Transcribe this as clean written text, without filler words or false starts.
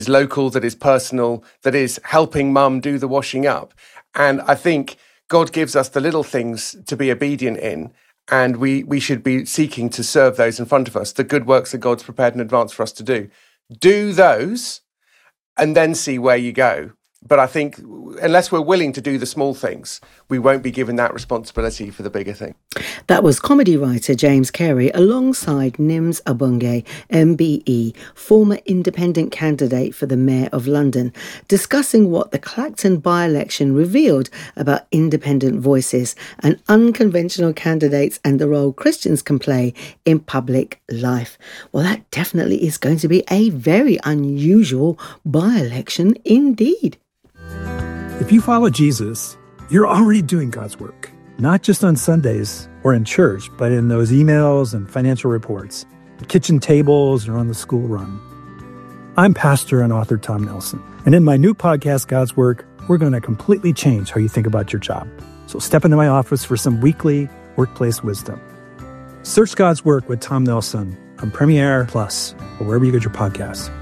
local, that is personal, that is helping mum do the washing up. And I think God gives us the little things to be obedient in, and we should be seeking to serve those in front of us, the good works that God's prepared in advance for us to do. Do those and then see where you go. But I think unless we're willing to do the small things, we won't be given that responsibility for the bigger thing. That was comedy writer James Carey alongside Nims Abunge, MBE, former independent candidate for the Mayor of London, discussing what the Clacton by-election revealed about independent voices and unconventional candidates and the role Christians can play in public life. Well, that definitely is going to be a very unusual by-election indeed. If you follow Jesus, you're already doing God's work, not just on Sundays or in church, but in those emails and financial reports, the kitchen tables, or on the school run. I'm pastor and author Tom Nelson, and in my new podcast, God's Work, we're going to completely change how you think about your job. So step into my office for some weekly workplace wisdom. Search God's Work with Tom Nelson on Premiere Plus or wherever you get your podcasts.